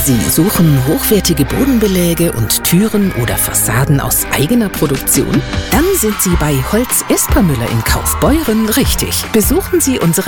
Sie suchen hochwertige Bodenbeläge und Türen oder Fassaden aus eigener Produktion? Dann sind Sie bei Holz Espermüller in Kaufbeuren richtig. Besuchen Sie unsere